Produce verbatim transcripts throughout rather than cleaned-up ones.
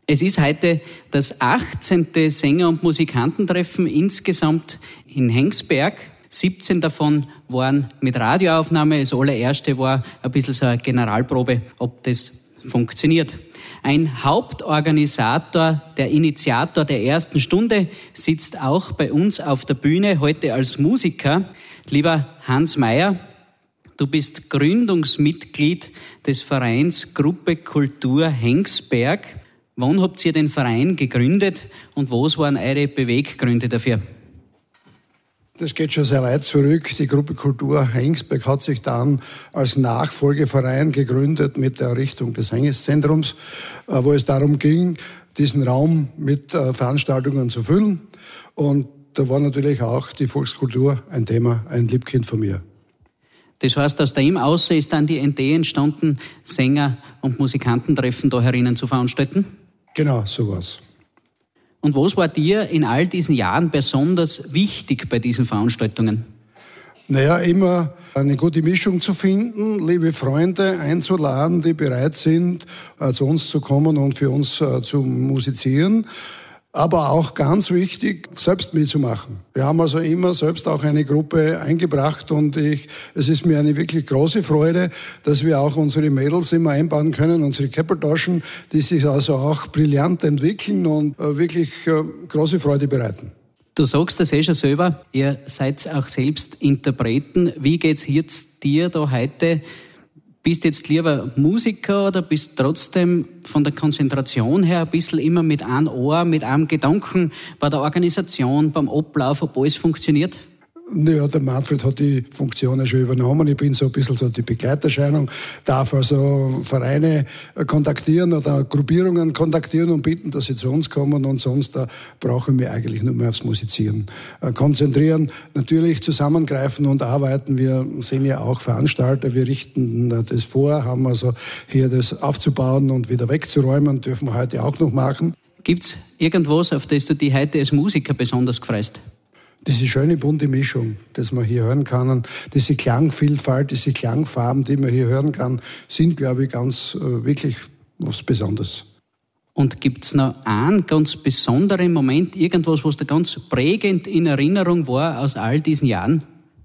Es ist heute das achtzehnte Sänger- und Musikantentreffen insgesamt in Hengsberg. siebzehn davon waren mit Radioaufnahme. Das allererste war ein bisschen so eine Generalprobe, ob das funktioniert. Ein Hauptorganisator, der Initiator der ersten Stunde, sitzt auch bei uns auf der Bühne, heute als Musiker. Lieber Hans Meyer, du bist Gründungsmitglied des Vereins Gruppe Kultur Hengsberg. Wann habt ihr den Verein gegründet und was waren eure Beweggründe dafür? Das geht schon sehr weit zurück. Die Gruppe Kultur Hengsberg hat sich dann als Nachfolgeverein gegründet mit der Errichtung des Hengeszentrums, wo es darum ging, diesen Raum mit Veranstaltungen zu füllen. Und da war natürlich auch die Volkskultur ein Thema, ein Liebkind von mir. Das heißt, aus dem Außer ist dann die Idee entstanden, Sänger- und Musikantentreffen da herinnen zu veranstalten? Genau, so war's. Und was war dir in all diesen Jahren besonders wichtig bei diesen Veranstaltungen? Naja, immer eine gute Mischung zu finden, liebe Freunde einzuladen, die bereit sind, zu uns zu kommen und für uns zu musizieren. Aber auch ganz wichtig, selbst mitzumachen. Wir haben also immer selbst auch eine Gruppe eingebracht und ich, es ist mir eine wirklich große Freude, dass wir auch unsere Mädels immer einbauen können, unsere Käppertaschen, die sich also auch brillant entwickeln und äh, wirklich äh, große Freude bereiten. Du sagst das eh schon selber, ihr seid auch selbst Interpreten. Wie geht's jetzt dir da heute? Bist du jetzt lieber Musiker oder bist trotzdem von der Konzentration her ein bisschen immer mit einem Ohr, mit einem Gedanken bei der Organisation, beim Ablauf, ob alles funktioniert? Naja, der Manfred hat die Funktionen schon übernommen. Ich bin so ein bisschen so die Begleiterscheinung, darf also Vereine kontaktieren oder Gruppierungen kontaktieren und bitten, dass sie zu uns kommen. Und sonst da brauchen wir eigentlich nur mehr aufs Musizieren konzentrieren. Natürlich zusammengreifen und arbeiten. Wir sind ja auch Veranstalter. Wir richten das vor, haben also hier das aufzubauen und wieder wegzuräumen. Dürfen wir heute auch noch machen. Gibt's irgendwas, auf das du dich heute als Musiker besonders freust? Diese schöne bunte Mischung, das man hier hören kann, diese Klangvielfalt, diese Klangfarben, die man hier hören kann, sind, glaube ich, ganz äh, wirklich was Besonderes. Und gibt's noch einen ganz besonderen Moment, irgendwas, was da ganz prägend in Erinnerung war aus all diesen Jahren?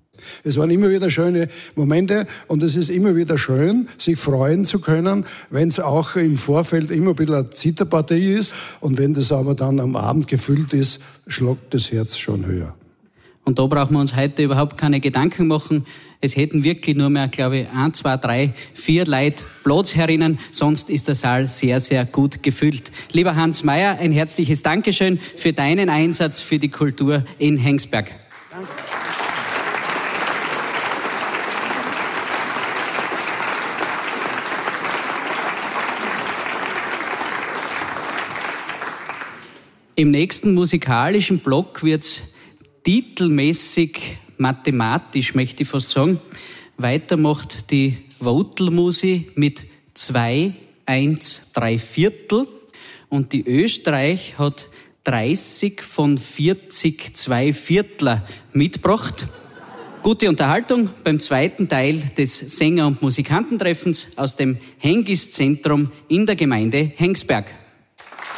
Es waren immer wieder schöne Momente und es ist immer wieder schön, sich freuen zu können, wenn es auch im Vorfeld immer ein bisschen eine Zitterpartie ist und wenn das aber dann am Abend gefüllt ist, schlägt das Herz schon höher. Und da brauchen wir uns heute überhaupt keine Gedanken machen. Es hätten wirklich nur mehr, glaube ich, ein, zwei, drei, vier Leute Platz herinnen. Sonst ist der Saal sehr, sehr gut gefüllt. Lieber Hans Meyer, ein herzliches Dankeschön für deinen Einsatz für die Kultur in Hengsberg. Danke. Im nächsten musikalischen Block wird's titelmäßig mathematisch, möchte ich fast sagen. Weiter macht die Votelmusik mit zwei, eins, drei Viertel und die Österreich hat dreißig von vierzig zwei Viertler mitgebracht. Gute Unterhaltung beim zweiten Teil des Sänger- und Musikantentreffens aus dem Hengiszentrum in der Gemeinde Hengsberg.